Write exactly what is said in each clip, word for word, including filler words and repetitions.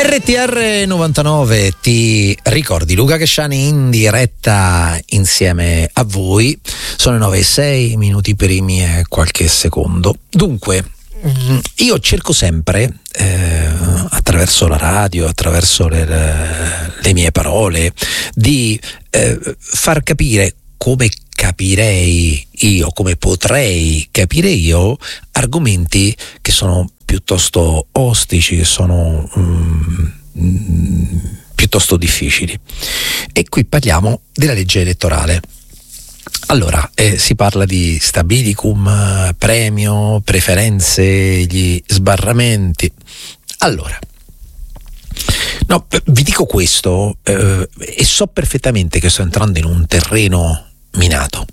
R T R novantanove, ti ricordi Luca Casciani in diretta insieme a voi. Sono le nove e sei minuti primi e qualche secondo. Dunque, io cerco sempre eh, attraverso la radio, attraverso le, le mie parole, di eh, far capire come capirei io, come potrei capire io argomenti che sono piuttosto ostici, che sono um, mm, piuttosto difficili. E qui parliamo della legge elettorale. Allora, eh, si parla di stabilicum, premio, preferenze, gli sbarramenti. Allora, no, vi dico questo eh, e so perfettamente che sto entrando in un terreno minato,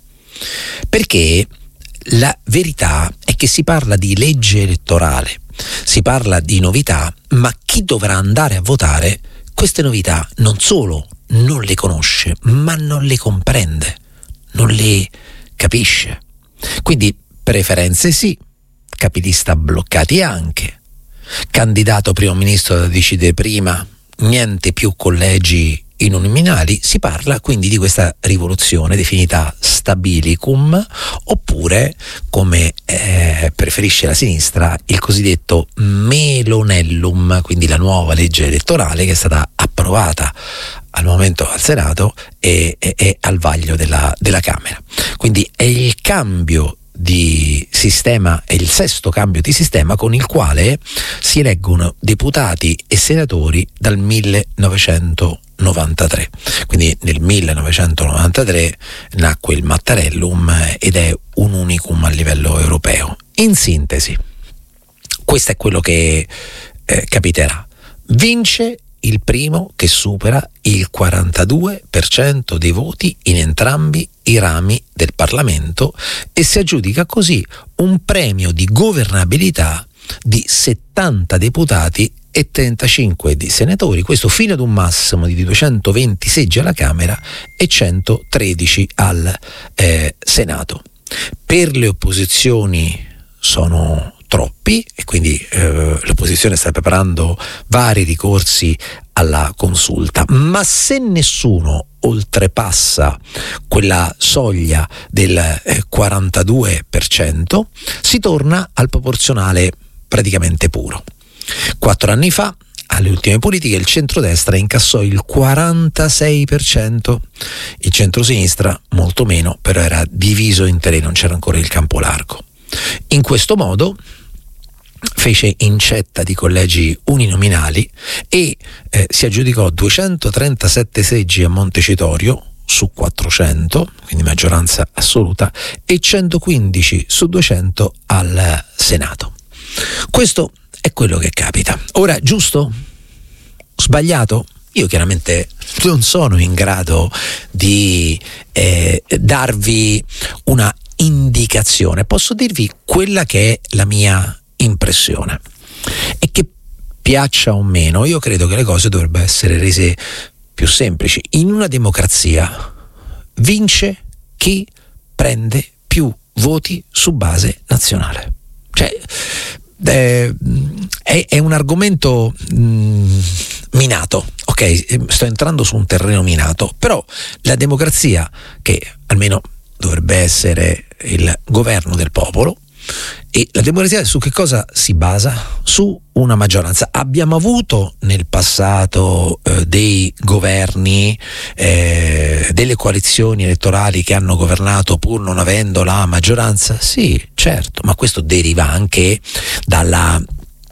perché la verità è che si parla di legge elettorale, si parla di novità, ma chi dovrà andare a votare queste novità non solo non le conosce, ma non le comprende, non le capisce. Quindi preferenze sì, capilista bloccati anche, candidato primo ministro da decidere prima, niente più collegi uninominali. Si parla quindi di questa rivoluzione definita stabilicum, oppure, come eh, preferisce la sinistra, il cosiddetto melonellum, quindi la nuova legge elettorale che è stata approvata al momento al Senato e, e, e al vaglio della, della Camera. Quindi è il cambio di sistema, è il sesto cambio di sistema con il quale si eleggono deputati e senatori dal millenovecentonovantatré. Quindi nel millenovecentonovantatré nacque il Mattarellum ed è un unicum a livello europeo. In sintesi, questo è quello che eh, capiterà. Vince il primo che supera il quarantadue per cento dei voti in entrambi i rami del Parlamento e si aggiudica così un premio di governabilità di settanta deputati e trentacinque di senatori, questo fino ad un massimo di duecentoventi seggi alla Camera e centotredici al eh, Senato. Per le opposizioni sono troppi e quindi eh, l'opposizione sta preparando vari ricorsi alla consulta, ma se nessuno oltrepassa quella soglia del eh, quarantadue per cento si torna al proporzionale praticamente puro. Quattro anni fa, alle ultime politiche, il centrodestra incassò il quarantasei per cento, il centrosinistra molto meno, però era diviso in tre, non c'era ancora il campo largo. In questo modo fece incetta di collegi uninominali e eh, si aggiudicò duecentotrentasette seggi a Montecitorio su quattrocento, quindi maggioranza assoluta, e centoquindici su duecento al Senato. Questo è quello che capita. Ora, giusto? Sbagliato? Io chiaramente non sono in grado di eh, darvi una indicazione, posso dirvi quella che è la mia impressione, e che piaccia o meno, io credo che le cose dovrebbero essere rese più semplici. In una democrazia vince chi prende più voti su base nazionale. Cioè eh, è, è un argomento mh, minato, ok? Sto entrando su un terreno minato, però la democrazia, che almeno dovrebbe essere il governo del popolo, e la democrazia su che cosa si basa? Su una maggioranza. Abbiamo avuto nel passato eh, dei governi, eh, delle coalizioni elettorali che hanno governato pur non avendo la maggioranza? Sì, certo, ma questo deriva anche dalla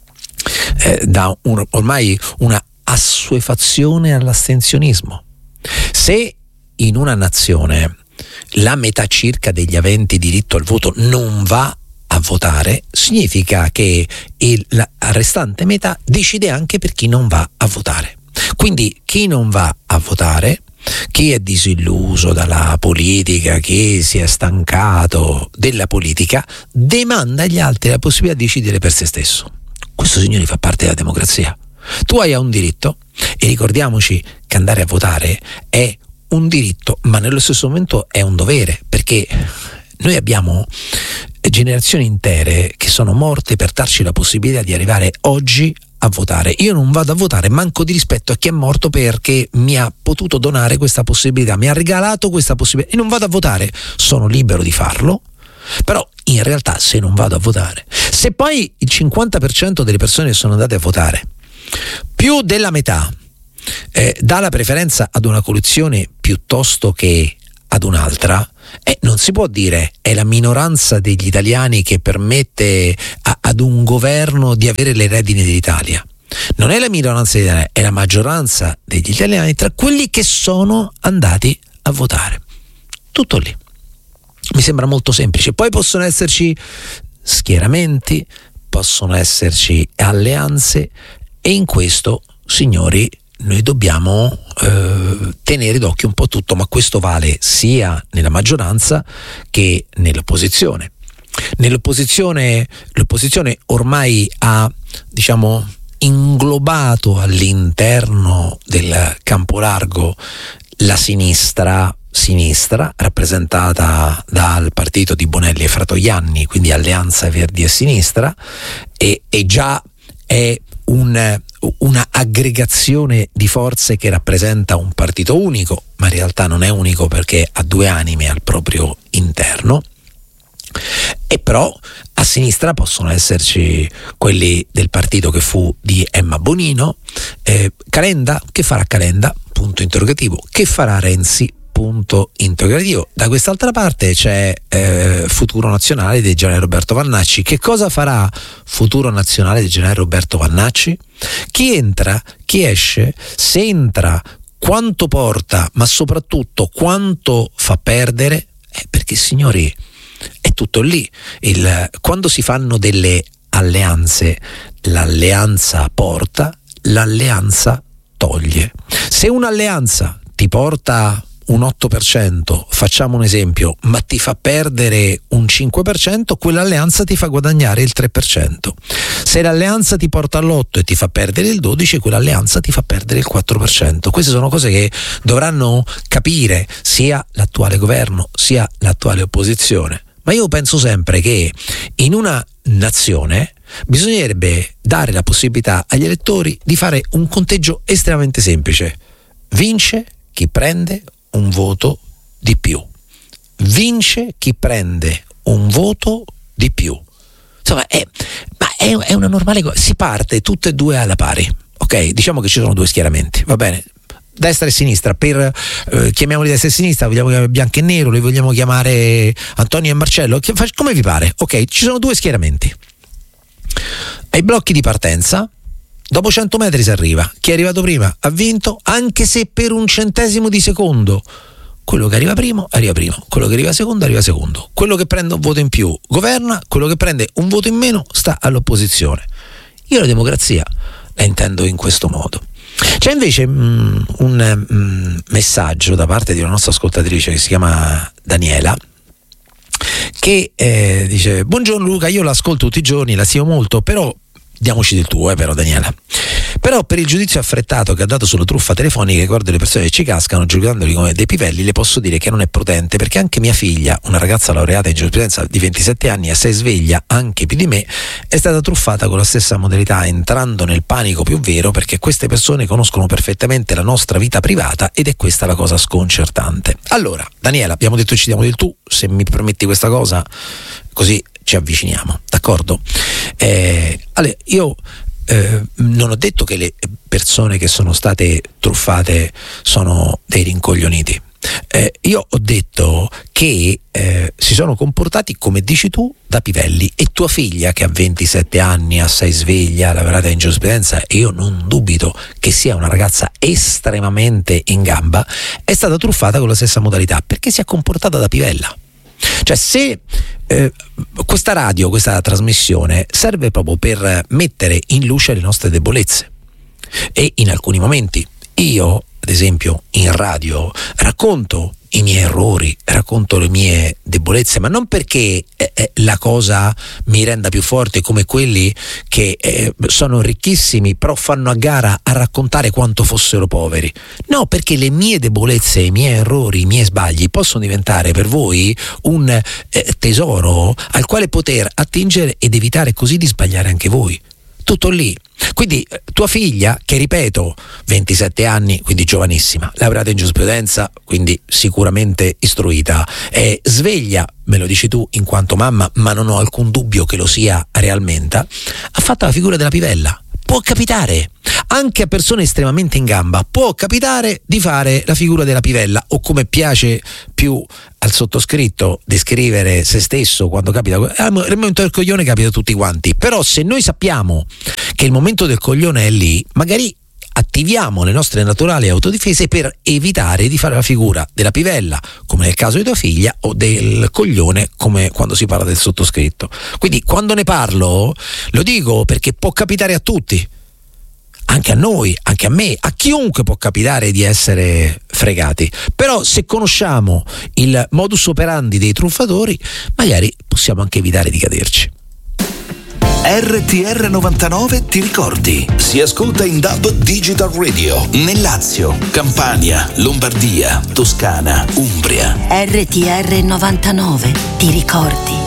eh, da un, ormai una assuefazione all'astensionismo. Se in una nazione la metà circa degli aventi diritto al voto non va a votare, significa che il, la restante metà decide anche per chi non va a votare. Quindi chi non va a votare, chi è disilluso dalla politica, chi si è stancato della politica, demanda agli altri la possibilità di decidere per se stesso. Questo, signori, fa parte della democrazia. Tu hai un diritto, e ricordiamoci che andare a votare è un diritto, ma nello stesso momento è un dovere, perché noi abbiamo generazioni intere che sono morte per darci la possibilità di arrivare oggi a votare. Io non vado a votare manco di rispetto a chi è morto perché mi ha potuto donare questa possibilità, mi ha regalato questa possibilità, e non vado a votare. Sono libero di farlo, però in realtà se non vado a votare, se poi il cinquanta per cento delle persone che sono andate a votare, più della metà eh, dà la preferenza ad una coalizione piuttosto che ad un'altra, eh, non si può dire è la minoranza degli italiani che permette a, ad un governo di avere le redini dell'Italia. Non è la minoranza degli italiani, è la maggioranza degli italiani tra quelli che sono andati a votare. Tutto lì. Mi sembra molto semplice. Poi possono esserci schieramenti, possono esserci alleanze, e in questo, signori, noi dobbiamo eh, tenere d'occhio un po' tutto, ma questo vale sia nella maggioranza che nell'opposizione. Nell'opposizione, l'opposizione ormai ha, diciamo, inglobato all'interno del campo largo la sinistra, sinistra rappresentata dal partito di Bonelli e Fratoianni, quindi Alleanza Verdi e Sinistra, e, e già è un, una aggregazione di forze che rappresenta un partito unico, ma in realtà non è unico perché ha due anime al proprio interno. E però a sinistra possono esserci quelli del partito che fu di Emma Bonino. eh, Calenda, che farà Calenda? Punto interrogativo. Che farà Renzi? Punto interrogativo. Da quest'altra parte c'è eh, Futuro Nazionale del generale Roberto Vannacci. Che cosa farà Futuro Nazionale del generale Roberto Vannacci? Chi entra, chi esce, se entra, quanto porta, ma soprattutto quanto fa perdere? Eh, perché, signori, è tutto lì. Il, quando si fanno delle alleanze, l'alleanza porta, l'alleanza toglie. Se un'alleanza ti porta un otto per cento, facciamo un esempio, ma ti fa perdere un cinque per cento, quell'alleanza ti fa guadagnare il tre per cento. Se l'alleanza ti porta all'otto e ti fa perdere il dodici per cento, quell'alleanza ti fa perdere il quattro per cento. Queste sono cose che dovranno capire sia l'attuale governo sia l'attuale opposizione. Ma io penso sempre che in una nazione bisognerebbe dare la possibilità agli elettori di fare un conteggio estremamente semplice. Vince chi prende un voto di più. Vince chi prende un voto di più. Insomma, è, ma è, è una normale cosa. Si parte tutte e due alla pari. Ok, diciamo che ci sono due schieramenti, va bene? Destra e sinistra, per eh, chiamiamoli destra e sinistra, vogliamo chiamare bianco e nero, li vogliamo chiamare Antonio e Marcello, come vi pare. Ok, ci sono due schieramenti. Ai blocchi di partenza, dopo cento metri si arriva. Chi è arrivato prima ha vinto, anche se per un centesimo di secondo. Quello che arriva primo arriva primo, quello che arriva secondo arriva secondo. Quello che prende un voto in più governa, quello che prende un voto in meno sta all'opposizione. Io la democrazia la intendo in questo modo. C'è invece mh, un mh, messaggio da parte di una nostra ascoltatrice che si chiama Daniela, che eh, dice: buongiorno Luca, io l'ascolto tutti i giorni, la stimo molto, però diamoci del tuo, eh, però Daniela. Però per il giudizio affrettato che ha dato sulla truffa telefonica che riguarda le persone che ci cascano, giudicandoli come dei pivelli, le posso dire che non è prudente, perché anche mia figlia, una ragazza laureata in giurisprudenza di ventisette anni, assai sveglia anche più di me, è stata truffata con la stessa modalità, entrando nel panico più vero, perché queste persone conoscono perfettamente la nostra vita privata, ed è questa la cosa sconcertante. Allora, Daniela, abbiamo detto ci diamo del tu, se mi permetti questa cosa, così ci avviciniamo, d'accordo? Eh, allora, io eh, non ho detto che le persone che sono state truffate sono dei rincoglioniti. Eh, io ho detto che eh, si sono comportati, come dici tu, da pivelli, e tua figlia, che ha ventisette anni, assai sveglia, laureata in giurisprudenza, e io non dubito che sia una ragazza estremamente in gamba, è stata truffata con la stessa modalità, perché si è comportata da pivella. Cioè, se eh, questa radio, questa trasmissione serve proprio per mettere in luce le nostre debolezze, e in alcuni momenti io, ad esempio, in radio racconto i miei errori, racconto le mie debolezze, ma non perché eh, eh, la cosa mi renda più forte, come quelli che eh, sono ricchissimi però fanno a gara a raccontare quanto fossero poveri. No, perché le mie debolezze, i miei errori, i miei sbagli possono diventare per voi un eh, tesoro al quale poter attingere ed evitare così di sbagliare anche voi. tutto lì. Quindi tua figlia, che ripeto, ventisette anni, quindi giovanissima, laureata in giurisprudenza, quindi sicuramente istruita, è sveglia, me lo dici tu in quanto mamma, ma non ho alcun dubbio che lo sia realmente, ha fatto la figura della pivella. Può capitare, anche a persone estremamente in gamba, può capitare di fare la figura della pivella, o come piace più al sottoscritto descrivere se stesso quando capita, il momento del coglione capita a tutti quanti. Però se noi sappiamo che il momento del coglione è lì, magari attiviamo le nostre naturali autodifese per evitare di fare la figura della pivella, come nel caso di tua figlia, o del coglione, come quando si parla del sottoscritto. Quindi quando ne parlo lo dico perché può capitare a tutti, anche a noi, anche a me, a chiunque può capitare di essere fregati. Però se conosciamo il modus operandi dei truffatori, magari possiamo anche evitare di caderci. R T R novantanove ti ricordi? Si ascolta in D A B Digital Radio nel Lazio, Campania, Lombardia, Toscana, Umbria. R T R novantanove ti ricordi?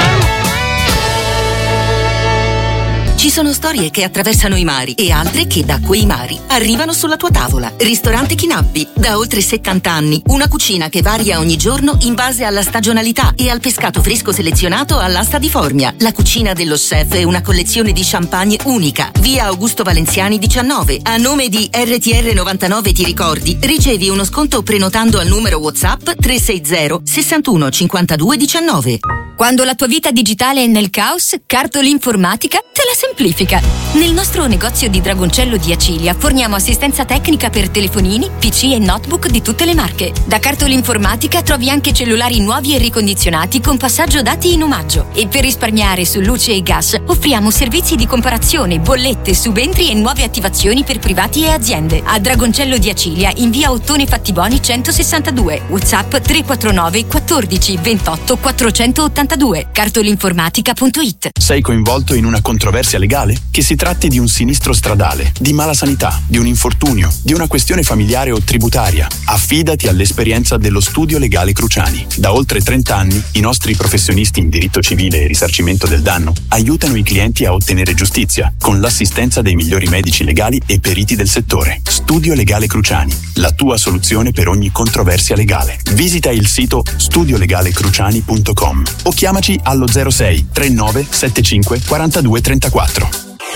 Ci sono storie che attraversano i mari e altre che da quei mari arrivano sulla tua tavola. Ristorante Chinabbi, da oltre settanta anni. Una cucina che varia ogni giorno in base alla stagionalità e al pescato fresco selezionato all'asta di Formia. La cucina dello chef è una collezione di champagne unica. Via Augusto Valenziani diciannove. A nome di R T R novantanove ti ricordi, ricevi uno sconto prenotando al numero WhatsApp tre sei zero sessantuno cinquantadue diciannove. Quando la tua vita digitale è nel caos, Cartol Informatica te la semplifica. Nel nostro negozio di Dragoncello di Acilia forniamo assistenza tecnica per telefonini, P C e notebook di tutte le marche. Da Cartol Informatica trovi anche cellulari nuovi e ricondizionati con passaggio dati in omaggio. E per risparmiare su luce e gas offriamo servizi di comparazione, bollette, subentri e nuove attivazioni per privati e aziende. A Dragoncello di Acilia in via Ottone Fattiboni centosessantadue. WhatsApp tre quattro nove quattordici ventotto quattrocentottantadue. cartolinformatica punto it. Sei coinvolto in una controversia legale? Che si tratti di un sinistro stradale, di mala sanità, di un infortunio, di una questione familiare o tributaria, affidati all'esperienza dello Studio Legale Cruciani. Da oltre trenta anni i nostri professionisti in diritto civile e risarcimento del danno aiutano i clienti a ottenere giustizia con l'assistenza dei migliori medici legali e periti del settore. Studio Legale Cruciani, la tua soluzione per ogni controversia legale. Visita il sito studio legale cruciani punto com o chiamaci allo zero sei trentanove settantacinque quarantadue trentaquattro.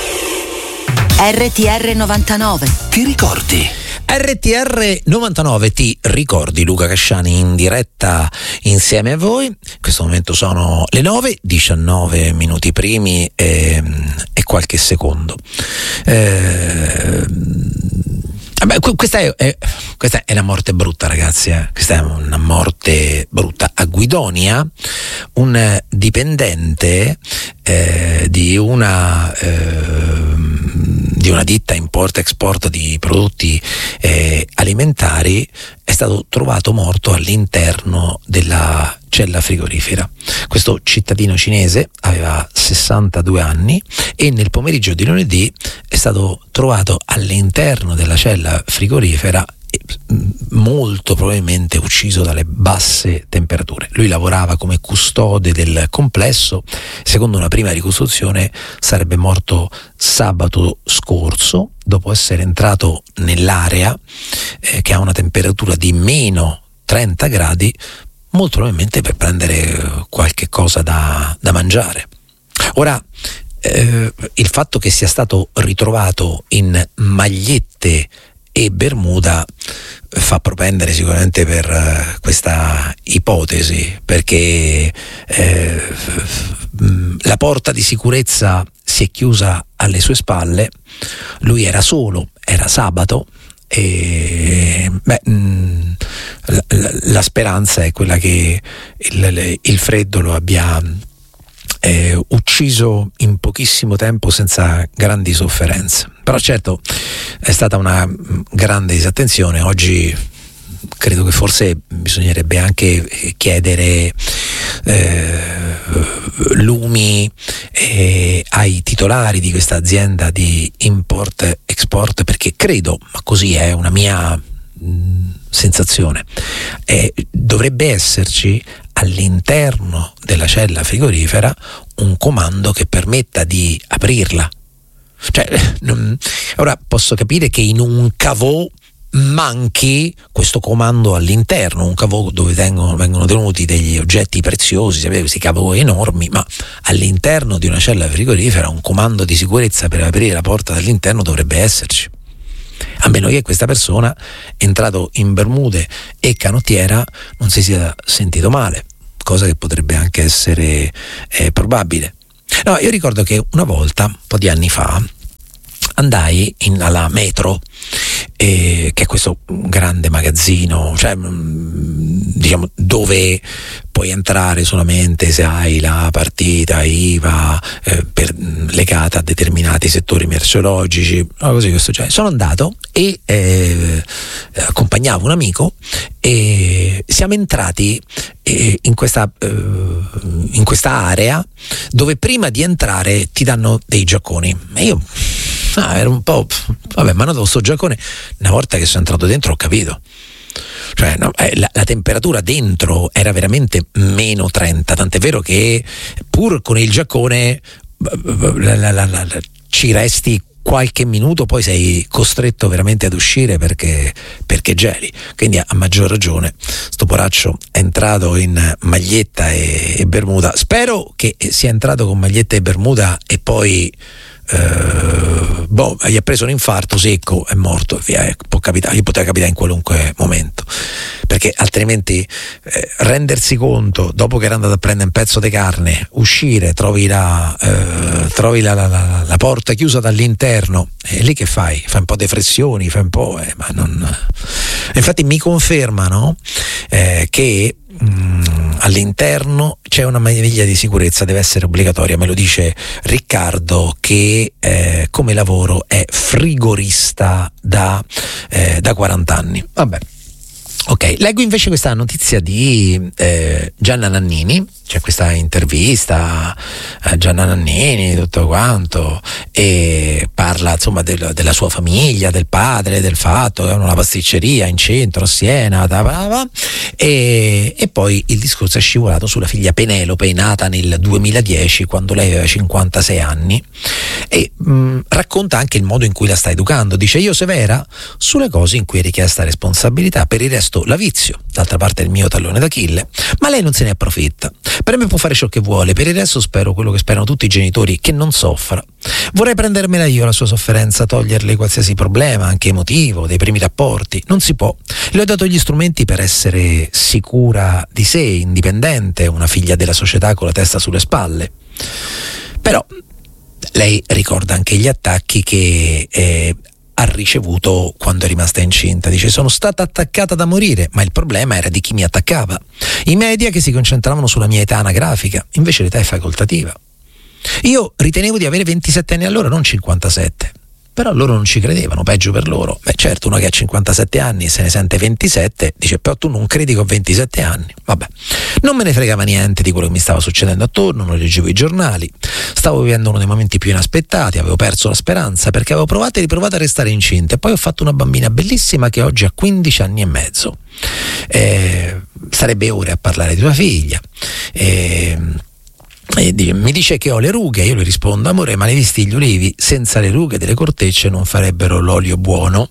R T R novantanove Ti ricordi? R T R novantanove ti ricordi, Luca Casciani in diretta insieme a voi. In questo momento sono le nove, diciannove minuti primi e, e qualche secondo. Eh, Vabbè, questa è, è, questa è una morte brutta, ragazzi, eh. Questa è una morte brutta. A Guidonia un dipendente eh, di una eh, di una ditta import-export di prodotti eh, alimentari è stato trovato morto all'interno della cella frigorifera. Questo cittadino cinese aveva sessantadue anni e nel pomeriggio di lunedì è stato trovato all'interno della cella frigorifera, molto probabilmente ucciso dalle basse temperature. Lui lavorava come custode del complesso. Secondo una prima ricostruzione sarebbe morto sabato scorso dopo essere entrato nell'area eh, che ha una temperatura di meno trenta gradi, molto probabilmente per prendere qualche cosa da, da mangiare. Ora, eh, il fatto che sia stato ritrovato in magliette e bermuda fa propendere sicuramente per uh, questa ipotesi, perché eh, la porta di sicurezza si è chiusa alle sue spalle, lui era solo, era sabato e beh, mh, la, la, la speranza è quella che il, il freddo lo abbia Eh, ucciso in pochissimo tempo senza grandi sofferenze. Però certo è stata una grande disattenzione. Oggi credo che forse bisognerebbe anche chiedere eh, lumi eh, ai titolari di questa azienda di import export, perché credo, ma così è una mia mh, sensazione, eh, dovrebbe esserci all'interno della cella frigorifera un comando che permetta di aprirla, Cioè, non, ora posso capire che in un cavò manchi questo comando all'interno, un cavò dove vengono, vengono tenuti degli oggetti preziosi, sapete, questi cavò enormi, ma all'interno di una cella frigorifera un comando di sicurezza per aprire la porta dall'interno dovrebbe esserci, a meno che questa persona, entrato in bermude e canottiera, non si sia sentito male, cosa che potrebbe anche essere eh, probabile. No, io ricordo che una volta, un po' di anni fa, andai in, alla Metro, eh, che è questo grande magazzino, cioè diciamo dove puoi entrare solamente se hai la partita I V A eh, per, legata a determinati settori merceologici, no, così questo, cioè. Sono andato e eh, accompagnavo un amico e siamo entrati eh, in questa eh, in questa area dove prima di entrare ti danno dei giacconi e io ah, ero un po' vabbè, ma no, sto giaccone, una volta che sono entrato dentro ho capito. Cioè, no, eh, la, la temperatura dentro era veramente meno trenta, tant'è vero che pur con il giaccone la, la, la, la, ci resti qualche minuto, poi sei costretto veramente ad uscire perché, perché geli. Quindi a maggior ragione sto poraccio è entrato in maglietta e, e bermuda. Spero che sia entrato con maglietta e bermuda e poi Uh, boh, gli ha preso un infarto secco, è morto, via, può capitare, gli poteva capitare in qualunque momento, perché altrimenti eh, rendersi conto dopo che era andato a prendere un pezzo di carne, uscire, trovi la eh, trovi la, la, la, la porta chiusa dall'interno, e lì che fai? Fai un po' di flessioni, fai un po', eh, ma non. Infatti mi confermano eh, che Mm, all'interno c'è una maniglia di sicurezza, deve essere obbligatoria, me lo dice Riccardo che eh, come lavoro è frigorista da, eh, da quaranta anni. Vabbè. Ok, leggo invece questa notizia di eh, Gianna Nannini, c'è questa intervista a Gianna Nannini, tutto quanto, e parla insomma del, della sua famiglia, del padre, del fatto che avevano una pasticceria in centro a Siena, da, da, da, e, e poi il discorso è scivolato sulla figlia Penelope, nata nel duemiladieci quando lei aveva cinquantasei anni, e mh, racconta anche il modo in cui la sta educando. Dice: io severa sulle cose in cui è richiesta responsabilità, per il resto la vizio, d'altra parte è il mio tallone d'Achille, ma lei non se ne approfitta. Per me può fare ciò che vuole, per il resto spero quello che sperano tutti i genitori, che non soffra. Vorrei prendermela io la sua sofferenza, toglierle qualsiasi problema, anche emotivo, dei primi rapporti. Non si può. Le ho dato gli strumenti per essere sicura di sé, indipendente, una figlia della società con la testa sulle spalle. Però lei ricorda anche gli attacchi che eh, ha ricevuto quando è rimasta incinta. Dice: sono stata attaccata da morire, ma il problema era di chi mi attaccava. I media che si concentravano sulla mia età anagrafica, invece l'età è facoltativa. Io ritenevo di avere ventisette anni allora, non cinquantasette. Però loro non ci credevano, peggio per loro. Beh, certo, uno che ha cinquantasette anni e se ne sente ventisette dice: però tu non credi che ho ventisette anni. Vabbè, non me ne fregava niente di quello che mi stava succedendo attorno, non leggevo i giornali, stavo vivendo uno dei momenti più inaspettati, avevo perso la speranza perché avevo provato e riprovato a restare incinta e poi ho fatto una bambina bellissima che oggi ha quindici anni e mezzo. Eh, sarebbe ore a parlare di tua figlia. Eh, E mi dice che ho le rughe, io le rispondo: amore, ma le visti gli ulivi? Senza le rughe delle cortecce non farebbero l'olio buono.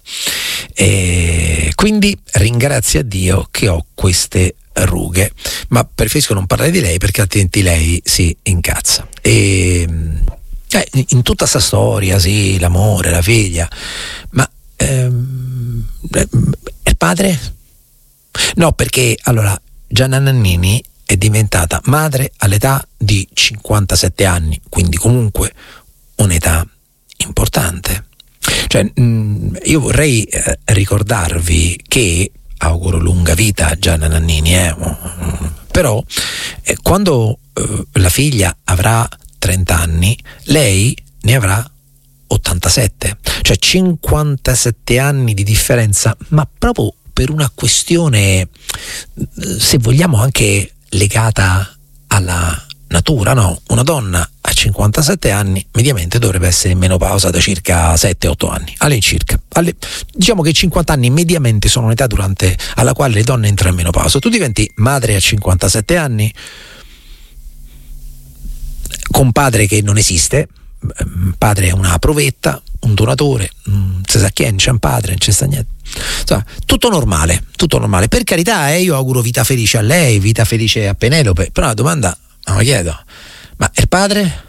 E quindi ringrazio a Dio che ho queste rughe, ma preferisco non parlare di lei perché altrimenti lei si incazza. E eh, in tutta sta storia, sì, l'amore, la figlia, ma ehm, il padre? No, perché allora Gianna Nannini è diventata madre all'età di cinquantasette anni, quindi comunque un'età importante. Cioè, mh, io vorrei eh, ricordarvi che auguro lunga vita a Gianna Nannini, eh, però eh, quando eh, la figlia avrà trenta anni, lei ne avrà ottantasette, cioè cinquantasette anni di differenza, ma proprio per una questione, se vogliamo, anche legata alla natura, no? Una donna a cinquantasette anni mediamente dovrebbe essere in menopausa da circa sette otto anni, all'incirca. Alle, diciamo che cinquanta anni mediamente sono un'età durante alla quale le donne entrano in menopausa. Tu diventi madre a cinquantasette anni con padre che non esiste, padre è una provetta, un donatore, non si sa chi è, non c'è un padre, non c'è sta niente. Insomma, tutto normale, tutto normale. Per carità, eh, io auguro vita felice a lei, vita felice a Penelope, però la domanda, ma chiedo, ma il padre?